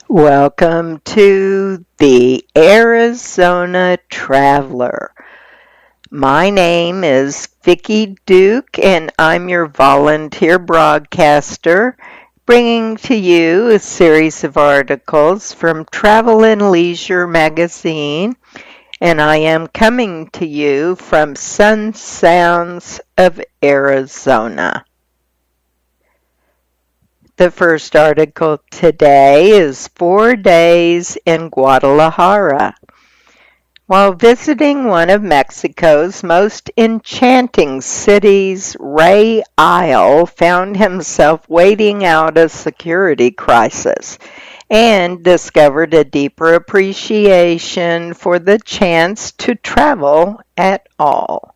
Welcome to the Arizona Traveler. My name is Vicki Duke, and I'm your volunteer broadcaster, bringing to you a series of articles from Travel and Leisure magazine, and I am coming to you from Sun Sounds of Arizona. The first article today is 4 Days in Guadalajara. While visiting one of Mexico's most enchanting cities, Ray Isle found himself waiting out a security crisis and discovered a deeper appreciation for the chance to travel at all.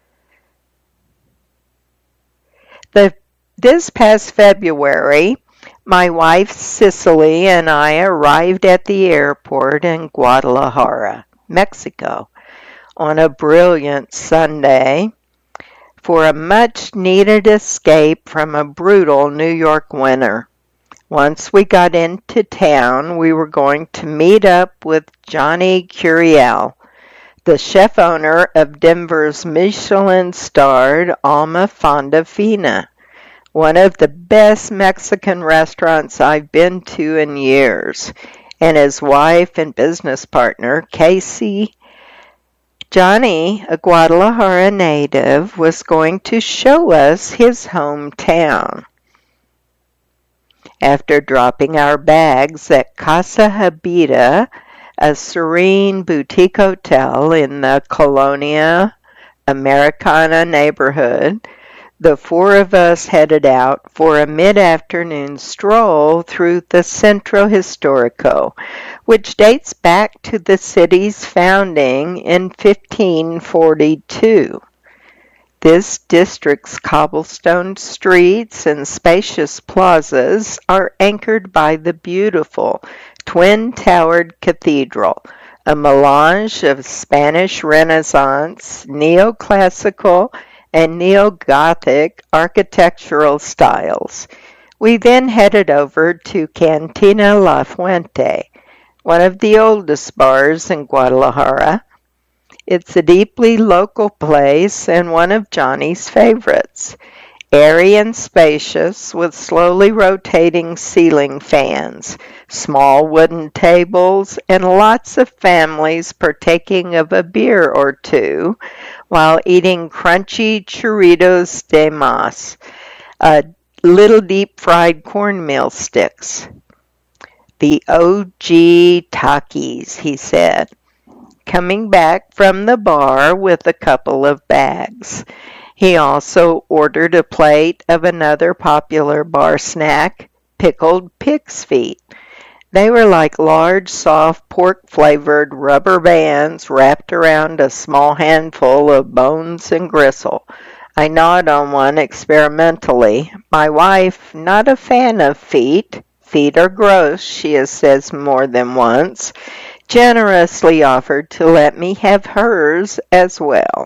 This past February, my wife Cicely and I arrived at the airport in Guadalajara, Mexico, on a brilliant Sunday for a much-needed escape from a brutal New York winter. Once we got into town, we were going to meet up with Johnny Curiel, the chef owner of Denver's Michelin-starred Alma Fonda Fina, one of the best Mexican restaurants I've been to in years, and his wife and business partner, Casey. Johnny, a Guadalajara native, was going to show us his hometown. After dropping our bags at Casa Habita, a serene boutique hotel in the Colonia Americana neighborhood, the four of us headed out for a mid-afternoon stroll through the Centro Histórico, which dates back to the city's founding in 1542. This district's cobblestone streets and spacious plazas are anchored by the beautiful twin-towered cathedral, a melange of Spanish Renaissance, neoclassical, and neo-Gothic architectural styles. We then headed over to Cantina La Fuente, one of the oldest bars in Guadalajara. It's a deeply local place and one of Johnny's favorites. Airy and spacious, with slowly rotating ceiling fans, small wooden tables, and lots of families partaking of a beer or two while eating crunchy churritos de mas, little deep-fried cornmeal sticks. The OG Takis, he said, coming back from the bar with a couple of bags. He also ordered a plate of another popular bar snack, pickled pig's feet. They were like large, soft, pork-flavored rubber bands wrapped around a small handful of bones and gristle. I gnawed on one experimentally. My wife, not a fan of feet, feet are gross, she has said more than once, generously offered to let me have hers as well.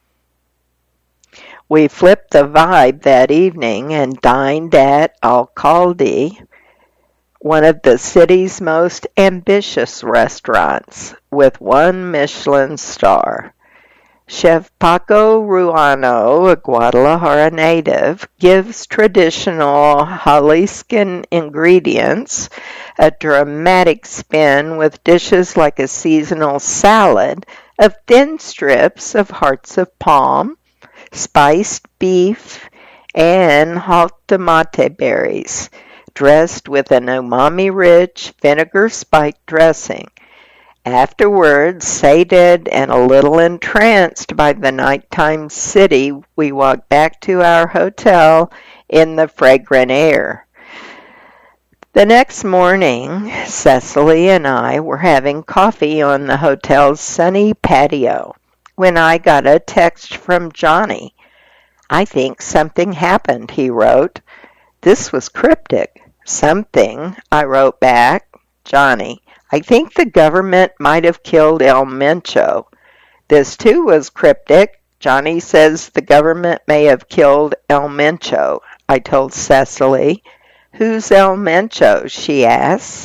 We flipped the vibe that evening and dined at Alcalde, one of the city's most ambitious restaurants, with one Michelin star. Chef Paco Ruano, a Guadalajara native, gives traditional Jaliscan ingredients a dramatic spin with dishes like a seasonal salad of thin strips of hearts of palm, spiced beef, and tomate berries, dressed with an umami-rich, vinegar-spiked dressing. Afterwards, sated and a little entranced by the nighttime city, we walked back to our hotel in the fragrant air. The next morning, Cecily and I were having coffee on the hotel's sunny patio when I got a text from Johnny. "I think something happened," he wrote. This was cryptic. "Something," I wrote back. Johnny, "I think the government might have killed El Mencho." This too was cryptic. Johnny says the government may have killed El Mencho. I told Cecily. "Who's El Mencho?" she asks.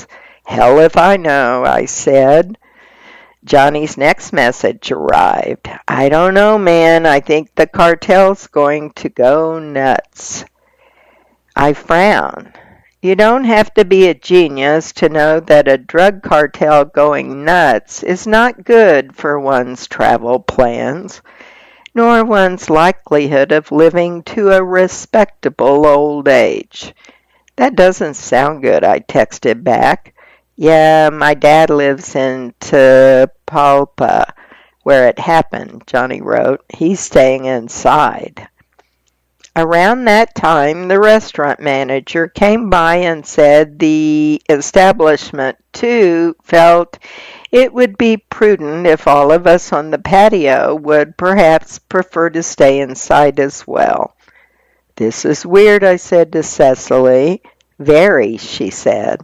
Hell if I know, I said. Johnny's next message arrived. I don't know, man. I think the cartel's going to go nuts. I frowned. You don't have to be a genius to know that a drug cartel going nuts is not good for one's travel plans, nor one's likelihood of living to a respectable old age. That doesn't sound good, I texted back. Yeah, my dad lives in Tapalpa, where it happened, Johnny wrote. He's staying inside. Around that time, the restaurant manager came by and said the establishment, too, felt it would be prudent if all of us on the patio would perhaps prefer to stay inside as well. This is weird, I said to Cecily. Very, she said.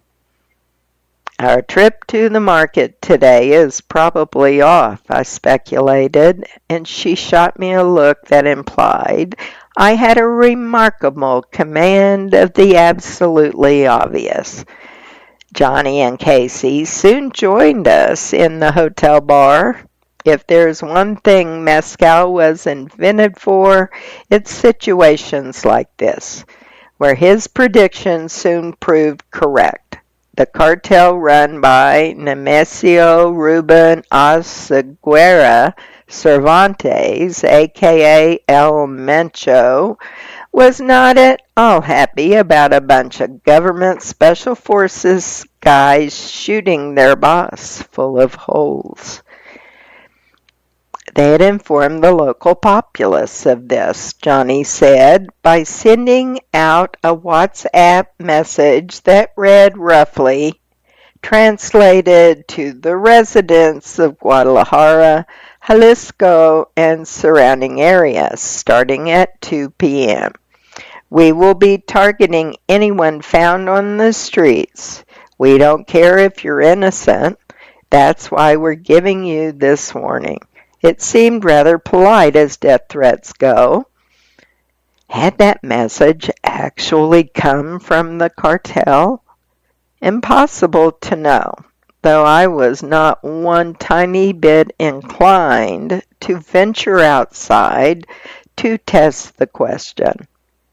Our trip to the market today is probably off, I speculated, and she shot me a look that implied I had a remarkable command of the absolutely obvious. Johnny and Casey soon joined us in the hotel bar. If there's one thing Mescal was invented for, it's situations like this, where his predictions soon proved correct. The cartel run by Nemesio Ruben Oseguera Cervantes, a.k.a. El Mencho, was not at all happy about a bunch of government special forces guys shooting their boss full of holes. They had informed the local populace of this, Johnny said, by sending out a WhatsApp message that read roughly, translated to the residents of Guadalajara, Jalisco, and surrounding areas, starting at 2 p.m. We will be targeting anyone found on the streets. We don't care if you're innocent. That's why we're giving you this warning. It seemed rather polite as death threats go. Had that message actually come from the cartel? Impossible to know, though I was not one tiny bit inclined to venture outside to test the question.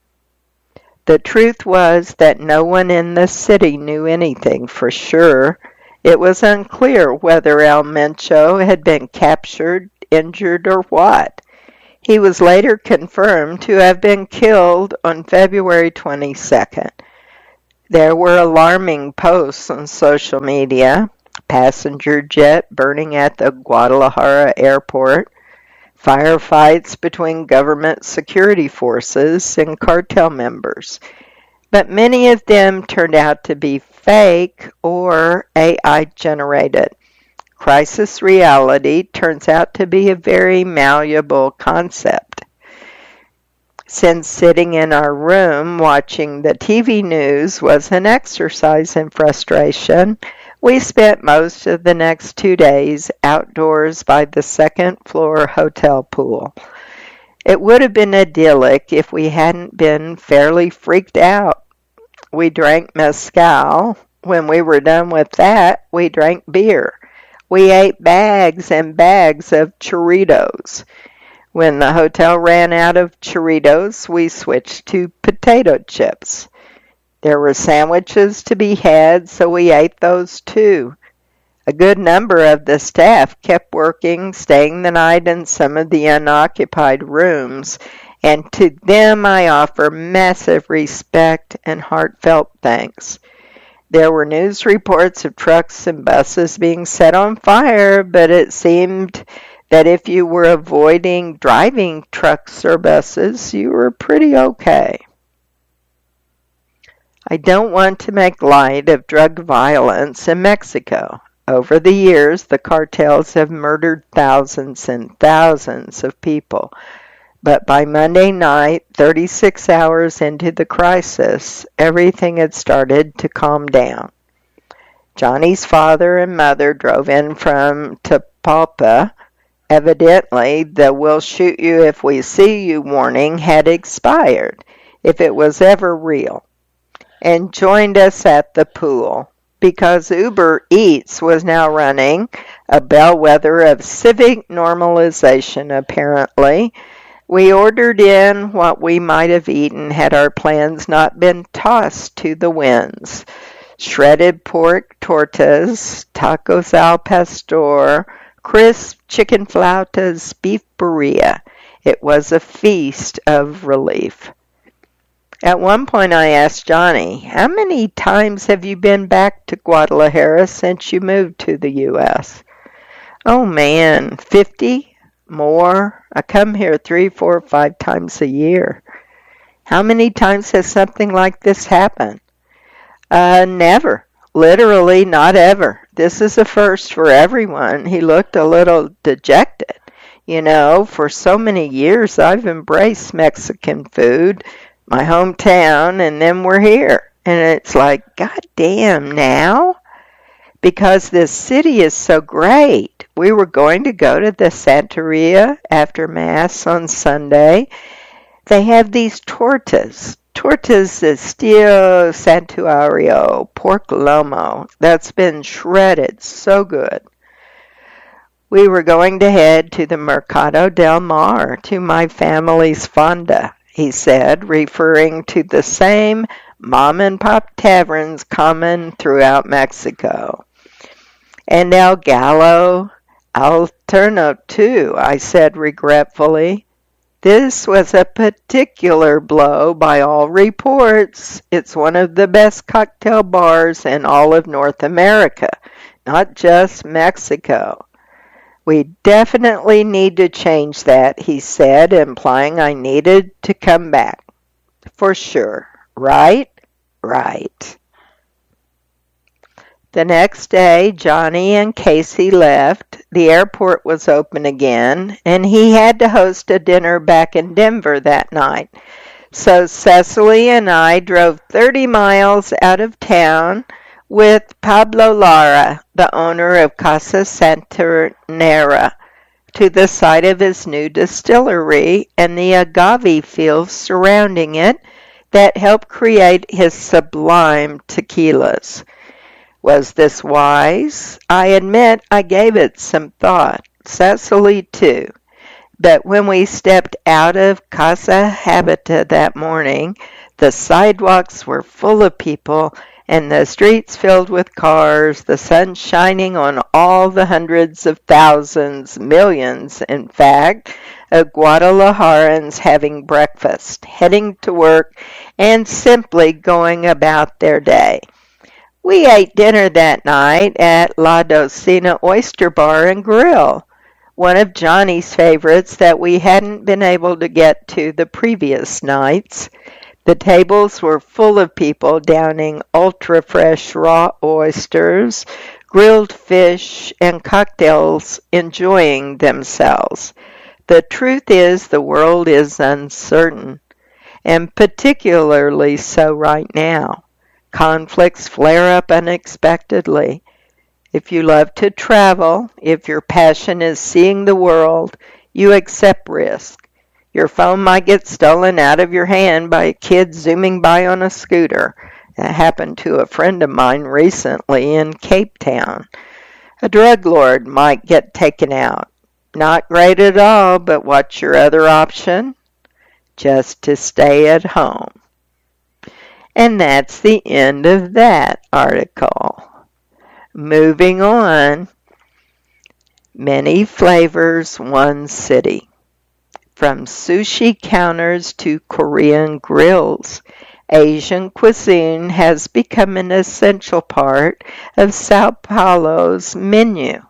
The truth was that no one in the city knew anything for sure. It was unclear whether El Mencho had been captured, injured, or what. He was later confirmed to have been killed on February 22nd. There were alarming posts on social media, passenger jet burning at the Guadalajara airport, firefights between government security forces and cartel members. But many of them turned out to be fake or AI generated. Crisis reality turns out to be a very malleable concept. Since sitting in our room watching the TV news was an exercise in frustration, we spent most of the next 2 days outdoors by the second-floor hotel pool. It would have been idyllic if we hadn't been fairly freaked out. We drank mezcal. When we were done with that, we drank beer. We ate bags and bags of churritos. When the hotel ran out of churritos, we switched to potato chips. There were sandwiches to be had, so we ate those too. A good number of the staff kept working, staying the night in some of the unoccupied rooms, and to them I offer massive respect and heartfelt thanks. There were news reports of trucks and buses being set on fire, but it seemed that if you were avoiding driving trucks or buses, you were pretty okay. I don't want to make light of drug violence in Mexico. Over the years, the cartels have murdered thousands and thousands of people. But by Monday night, 36 hours into the crisis, everything had started to calm down. Johnny's father and mother drove in from Tapalpa. Evidently, the "we'll shoot you if we see you" warning had expired, if it was ever real, and joined us at the pool. because Uber Eats was now running, a bellwether of civic normalization apparently. We ordered in what we might have eaten had our plans not been tossed to the winds. Shredded pork tortas, tacos al pastor, crisp chicken flautas, beef birria. It was a feast of relief. At one point I asked Johnny, how many times have you been back to Guadalajara since you moved to the U.S.? Oh man, 50? More? I come here 3, 4, 5 times a year. How many times has something like this happened? Never. Literally not ever. This is a first for everyone. He looked a little dejected. You know, for so many years I've embraced Mexican food, my hometown, and then we're here. And it's like, God damn, now? Because this city is so great. We were going to go to the Santeria after Mass on Sunday. They have these tortas. Tortas de estilo santuario, pork lomo, that's been shredded, so good. We were going to head to the Mercado del Mar, to my family's fonda, he said, referring to the same mom-and-pop taverns common throughout Mexico. And El Gallo Alterno, too, I said regretfully. This was a particular blow by all reports. It's one of the best cocktail bars in all of North America, not just Mexico. We definitely need to change that, he said, implying I needed to come back. For sure. Right? Right. The next day, Johnny and Casey left. The airport was open again, and he had to host a dinner back in Denver that night. So Cecily and I drove 30 miles out of town with Pablo Lara, the owner of Casa Santanera, to the site of his new distillery and the agave fields surrounding it that helped create his sublime tequilas. Was this wise? I admit I gave it some thought. Cecily, too. But when we stepped out of Casa Habita that morning, the sidewalks were full of people and the streets filled with cars, the sun shining on all the hundreds of thousands, millions, in fact, of Guadalajarans having breakfast, heading to work, and simply going about their day. We ate dinner that night at La Docena Oyster Bar and Grill, one of Johnny's favorites that we hadn't been able to get to the previous nights. The tables were full of people downing ultra-fresh raw oysters, grilled fish, and cocktails, enjoying themselves. The truth is the world is uncertain, and particularly so right now. Conflicts flare up unexpectedly. If you love to travel, if your passion is seeing the world, you accept risk. Your phone might get stolen out of your hand by a kid zooming by on a scooter. That happened to a friend of mine recently in Cape Town. A drug lord might get taken out. Not great at all, but what's your other option? Just to stay at home. And that's the end of that article. Moving on. Many flavors, one city. From sushi counters to Korean grills, Asian cuisine has become an essential part of Sao Paulo's menu.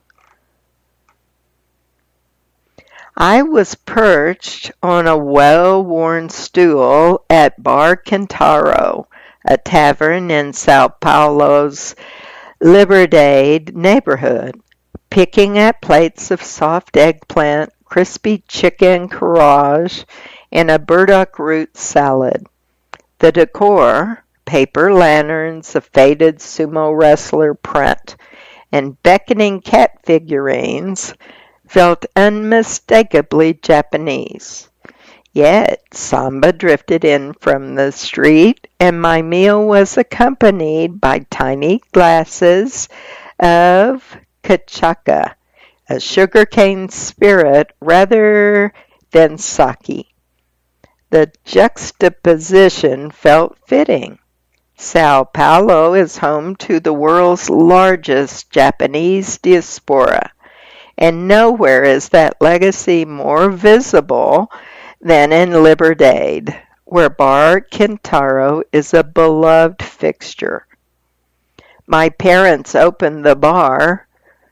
I was perched on a well-worn stool at Bar Quintaro, a tavern in Sao Paulo's Liberdade neighborhood, picking at plates of soft eggplant, crispy chicken carrage, and a burdock root salad. The decor, paper lanterns, a faded sumo wrestler print, and beckoning cat figurines, felt unmistakably Japanese. Yet samba drifted in from the street, and my meal was accompanied by tiny glasses of cachaca, a sugarcane spirit rather than sake. The juxtaposition felt fitting. Sao Paulo is home to the world's largest Japanese diaspora, and nowhere is that legacy more visible than in Liberdade, where Bar Kintaro is a beloved fixture. My parents opened the bar,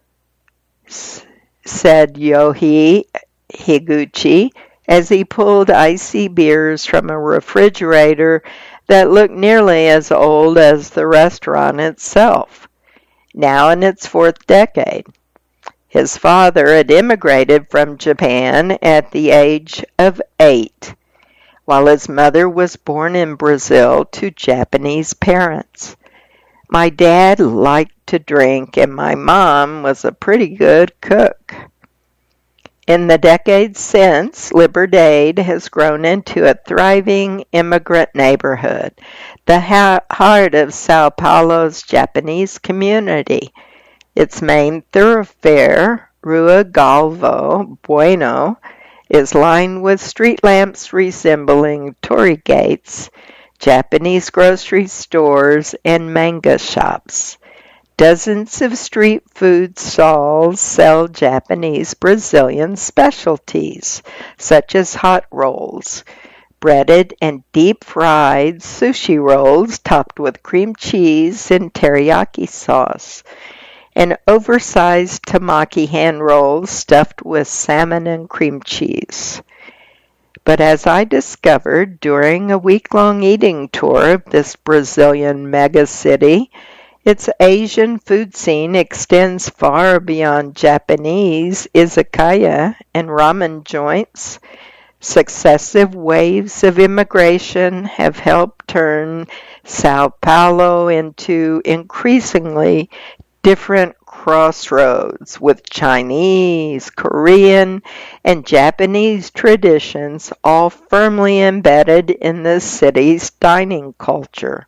said Yohei Higuchi, as he pulled icy beers from a refrigerator that looked nearly as old as the restaurant itself, now in its fourth decade. His father had immigrated from Japan at the age of 8, while his mother was born in Brazil to Japanese parents. My dad liked to drink, and my mom was a pretty good cook. In the decades since, Liberdade has grown into a thriving immigrant neighborhood, the heart of Sao Paulo's Japanese community. Its main thoroughfare, Rua Galvo Bueno, is lined with street lamps resembling torii gates, Japanese grocery stores, and manga shops. Dozens of street food stalls sell Japanese Brazilian specialties, such as hot rolls, breaded and deep-fried sushi rolls topped with cream cheese and teriyaki sauce, and oversized tamaki hand rolls stuffed with salmon and cream cheese. But as I discovered during a week-long eating tour of this Brazilian megacity, its Asian food scene extends far beyond Japanese izakaya and ramen joints. Successive waves of immigration have helped turn Sao Paulo into increasingly different crossroads with Chinese, Korean, and Japanese traditions all firmly embedded in the city's dining culture.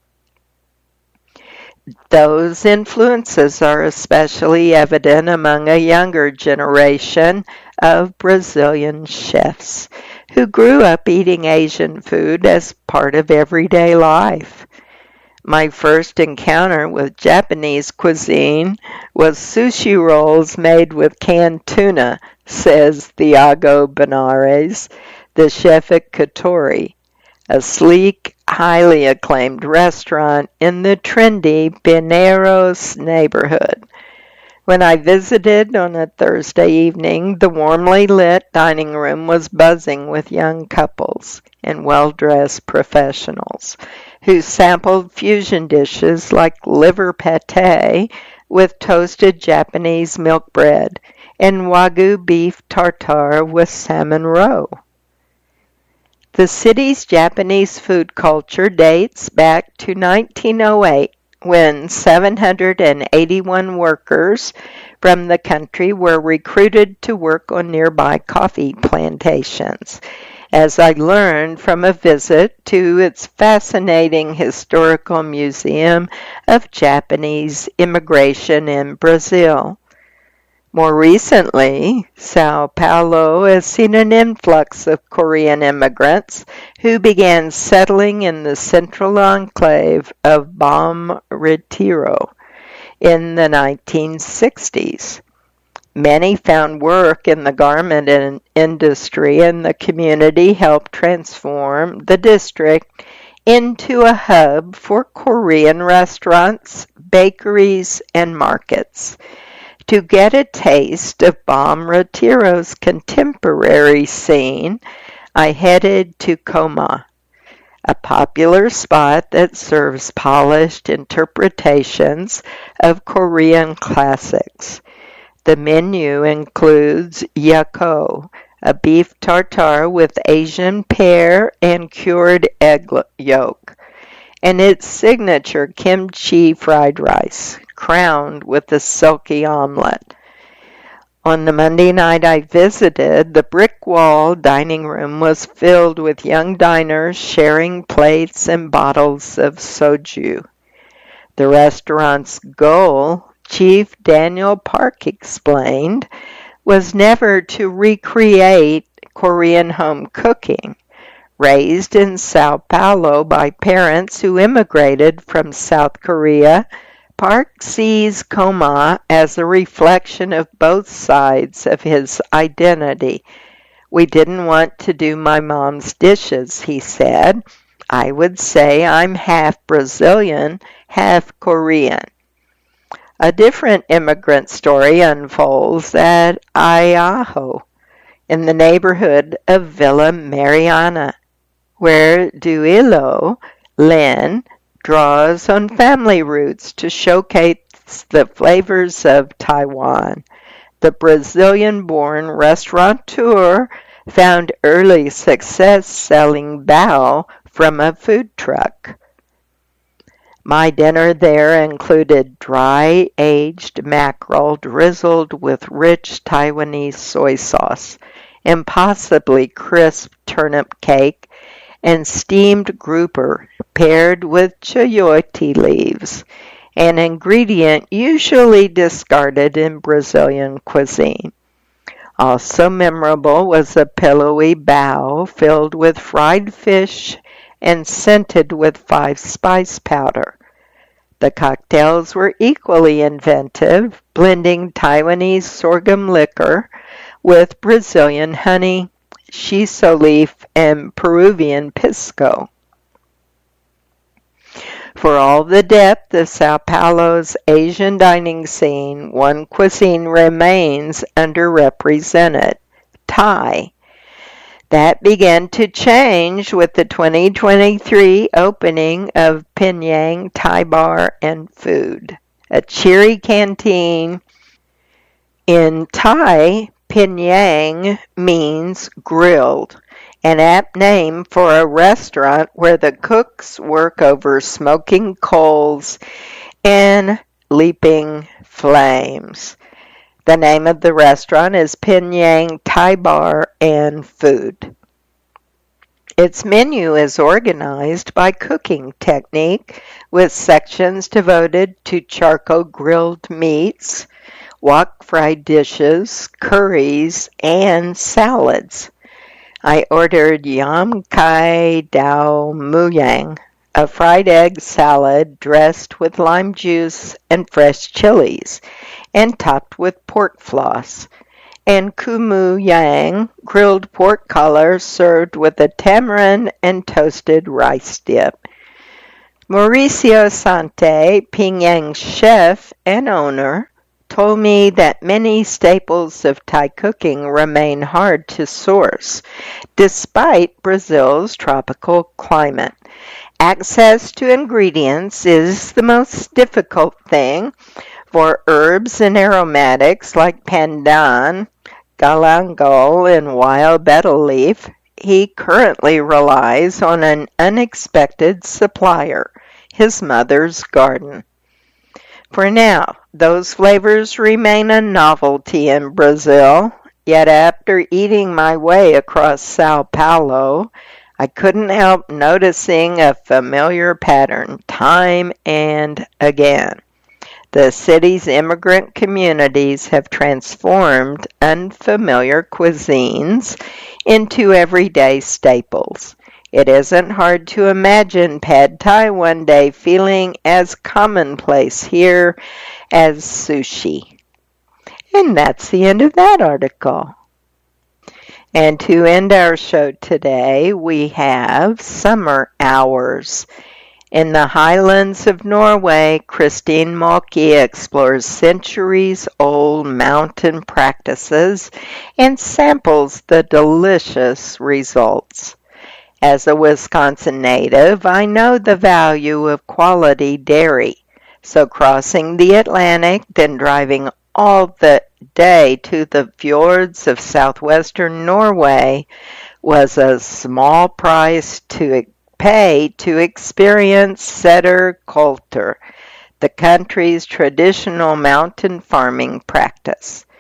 Those influences are especially evident among a younger generation of Brazilian chefs who grew up eating Asian food as part of everyday life. My first encounter with Japanese cuisine was sushi rolls made with canned tuna, says Thiago Benares, the chef at Katori, a sleek, highly acclaimed restaurant in the trendy Pinheiros neighborhood. When I visited on a Thursday evening, the warmly lit dining room was buzzing with young couples and well-dressed professionals who sampled fusion dishes like liver pate with toasted Japanese milk bread and Wagyu beef tartare with salmon roe. The city's Japanese food culture dates back to 1908, when 781 workers from the country were recruited to work on nearby coffee plantations, as I learned from a visit to its fascinating historical museum of Japanese immigration in Brazil. More recently, Sao Paulo has seen an influx of Korean immigrants who began settling in the central enclave of Bom Retiro in the 1960s. Many found work in the garment industry, and the community helped transform the district into a hub for Korean restaurants, bakeries, and markets. To get a taste of Bom Retiro's contemporary scene, I headed to Coma, a popular spot that serves polished interpretations of Korean classics. The menu includes yako, a beef tartare with Asian pear and cured egg yolk, and its signature kimchi fried rice, crowned with a silky omelet. On the Monday night I visited, the brick-wall dining room was filled with young diners sharing plates and bottles of soju. The restaurant's goal, Chief Daniel Park explained, was never to recreate Korean home cooking. Raised in Sao Paulo by parents who immigrated from South Korea, Park sees Coma as a reflection of both sides of his identity. "We didn't want to do my mom's dishes," he said. "I would say I'm half Brazilian, half Korean." A different immigrant story unfolds at Aiaho, in the neighborhood of Villa Mariana, where Duilo Lin draws on family roots to showcase the flavors of Taiwan. The Brazilian-born restaurateur found early success selling bao from a food truck. My dinner there included dry-aged mackerel drizzled with rich Taiwanese soy sauce, impossibly crisp turnip cake, and steamed grouper paired with chayote leaves, an ingredient usually discarded in Brazilian cuisine. Also memorable was a pillowy bao filled with fried fish and scented with 5-spice powder. The cocktails were equally inventive, blending Taiwanese sorghum liquor with Brazilian honey, shiso leaf, and Peruvian pisco. For all the depth of Sao Paulo's Asian dining scene, one cuisine remains underrepresented: Thai. That began to change with the 2023 opening of Penang Thai Bar and Food, a cheery canteen. In Thai, Penang means grilled, an apt name for a restaurant where the cooks work over smoking coals and leaping flames. The name of the restaurant is Penang Thai Bar and Food. Its menu is organized by cooking technique, with sections devoted to charcoal grilled meats, wok fried dishes, curries, and salads. I ordered yam kai dao muyang, a fried egg salad dressed with lime juice and fresh chilies, and topped with pork floss, and kumu yang, grilled pork collar served with a tamarind and toasted rice dip. Mauricio Sante, Penang's chef and owner, told me that many staples of Thai cooking remain hard to source, despite Brazil's tropical climate. Access to ingredients is the most difficult thing. For herbs and aromatics like pandan, galangal, and wild betel leaf, he currently relies on an unexpected supplier, his mother's garden. For now, those flavors remain a novelty in Brazil, yet after eating my way across Sao Paulo, I couldn't help noticing a familiar pattern time and again. The city's immigrant communities have transformed unfamiliar cuisines into everyday staples. It isn't hard to imagine pad thai one day feeling as commonplace here as sushi. And that's the end of that article. And to end our show today, we have Summer Hours. In the highlands of Norway, Christine Malky explores centuries-old mountain practices and samples the delicious results. As a Wisconsin native, I know the value of quality dairy, so crossing the Atlantic, then driving all the day to the fjords of southwestern Norway was a small price to pay to experience Sæterkultur, the country's traditional mountain farming practice.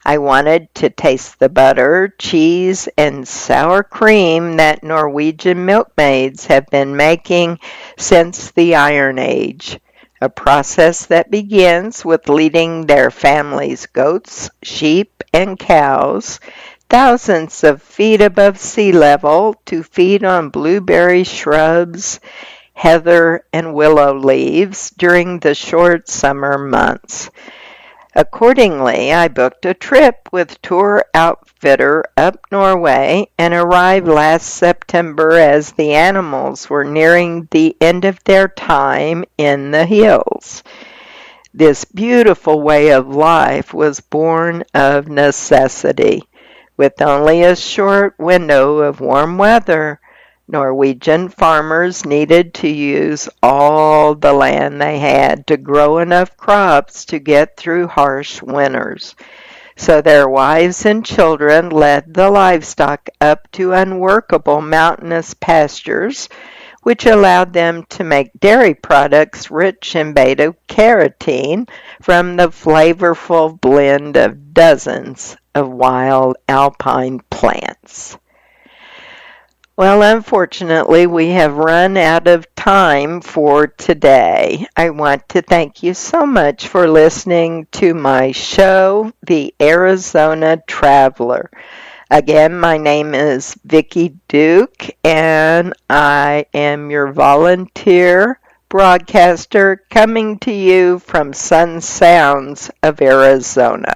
I wanted to taste the butter, cheese, and sour cream that Norwegian milkmaids have been making since the Iron Age, a process that begins with leading their families' goats, sheep, and cows thousands of feet above sea level to feed on blueberry shrubs, heather, and willow leaves during the short summer months. Accordingly, I booked a trip with tour outfitter up Norway and arrived last September as the animals were nearing the end of their time in the hills. This beautiful way of life was born of necessity. With only a short window of warm weather, Norwegian farmers needed to use all the land they had to grow enough crops to get through harsh winters. So their wives and children led the livestock up to unworkable mountainous pastures, which allowed them to make dairy products rich in beta-carotene from the flavorful blend of dozens of wild alpine plants. Well, unfortunately, we have run out of time for today. I want to thank you so much for listening to my show, The Arizona Traveler. Again, my name is Vicki Duke, and I am your volunteer broadcaster coming to you from Sun Sounds of Arizona.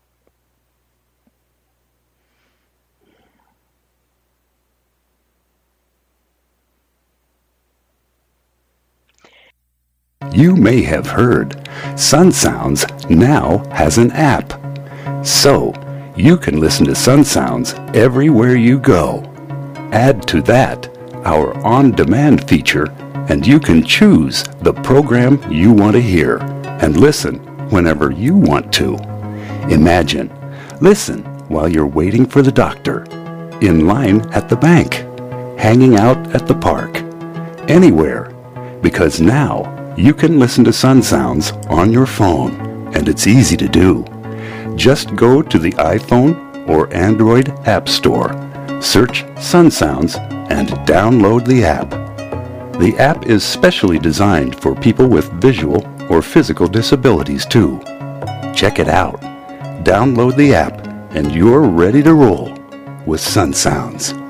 You may have heard Sun Sounds now has an app. So, you can listen to Sun Sounds everywhere you go. Add to that our on-demand feature, and you can choose the program you want to hear and listen whenever you want to. Imagine, listen while you're waiting for the doctor, in line at the bank, hanging out at the park, anywhere, because now you can listen to Sun Sounds on your phone, and it's easy to do. Just go to the iPhone or Android App Store, search Sun Sounds, and download the app. The app is specially designed for people with visual or physical disabilities too. Check it out. Download the app, and you're ready to roll with Sun Sounds.